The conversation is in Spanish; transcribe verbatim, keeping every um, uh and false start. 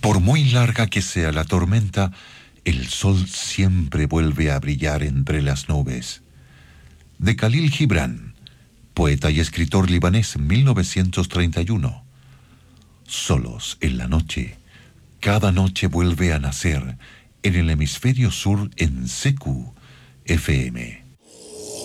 Por muy larga que sea la tormenta, el sol siempre vuelve a brillar entre las nubes. De Khalil Gibran, poeta y escritor libanés, mil novecientos treinta y uno. Solos en la noche, cada noche vuelve a nacer en el hemisferio sur en Secu F M.